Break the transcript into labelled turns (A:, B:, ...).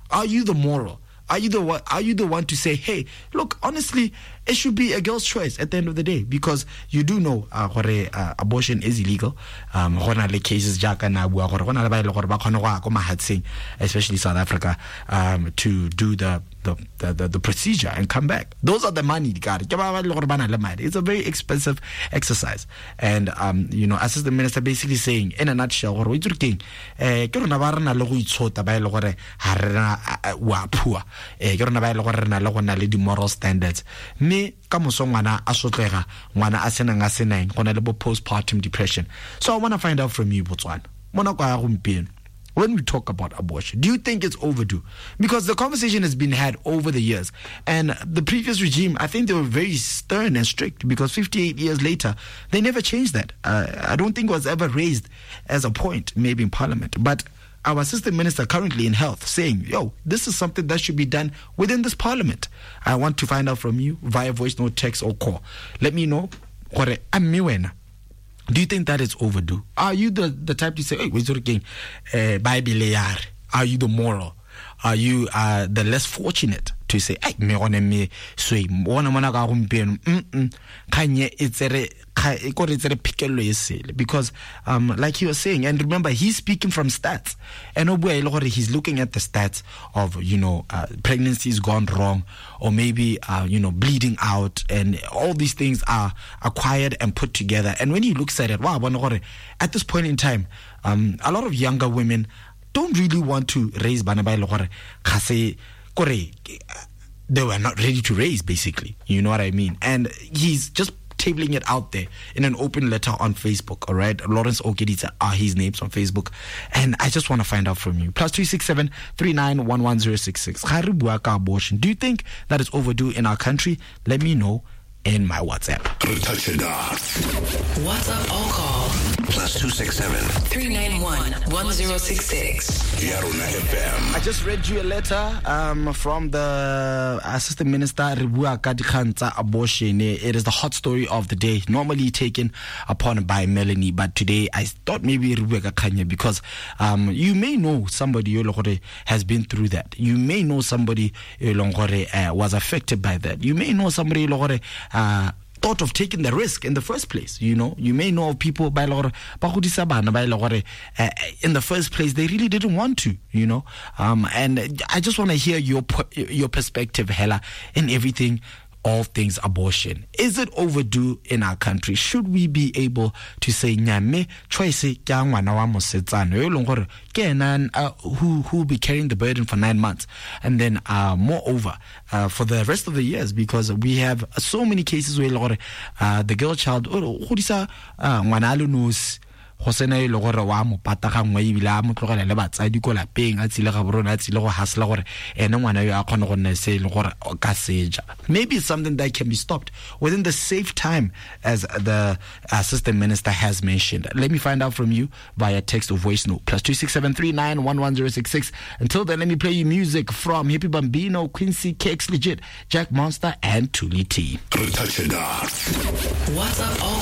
A: Are you the moral? Are you the one to say, hey, look, honestly, it should be a girl's choice at the end of the day, because you do know abortion is illegal. Cases especially South Africa, to do the procedure and come back. Those are the money. It's a very expensive exercise. And Assistant Minister basically saying in a nutshell, moral standards. Me kamoso ngwana a sotlega ngwana a senang a senang gona le postpartum depression. So I want to find out from you, Botswana. When we talk about abortion, do you think it's overdue? Because the conversation has been had over the years, and the previous regime, I think they were very stern and strict, because 58 years later, they never changed that. I don't think it was ever raised as a point, maybe in Parliament. But our Assistant Minister currently in Health saying, this is something that should be done within this Parliament. I want to find out from you via voice note, text, or call. Let me know. Do you think that is overdue? Are you the type to say, hey, Bible? Are you the moral? Are you the less fortunate to say, hey, because like you were saying, and remember, he's speaking from stats, and he's looking at the stats of pregnancies gone wrong, or maybe bleeding out, and all these things are acquired and put together. And when he looks at it, at this point in time, a lot of younger women don't really want to raise bana ba they were not ready to raise, basically. You know what I mean? And he's just tabling it out there in an open letter on Facebook, all right? Lawrence Okedita are his names on Facebook. And I just want to find out from you. +267 3911 abortion. Do you think that is overdue in our country? Let me know in my WhatsApp.
B: WhatsApp or call +267 391 1066. Yarona FM.
A: I just read you a letter from the Assistant Minister Ribuaka Kadikhanza abortion. It is the hot story of the day, normally taken upon by Melanie, but today I thought maybe Ribuaka Kanya, because you may know somebody has been through that. You may know somebody was affected by that. You may know somebody thought of taking the risk in the first place. You may know of people in the first place they really didn't want to, and I just want to hear your perspective, Hella, in everything, all things abortion. Is it overdue in our country? Should we be able to say nyame choice kya ngwana wa mosetsana yo lengore ke ena who will be carrying the burden for 9 months, and then moreover for the rest of the years, because we have so many cases where the girl child ngwana alunus Hosena le gore wa mo pataka ngwe ibila mo tlogela le batsadi ko lapeng a tsile ga borona a tsile go hasela gore ene ngwana yo a khona go nna se le gore ka seja. Maybe it's something that can be stopped within the safe time, as the Assistant Minister has mentioned. Let me find out from you via text or voice note. +267 3911 Until then, let me play you music from Hippie Bambino, Quincy, Cakes Legit, Jack Monster, and Tuli T.
B: WhatsApp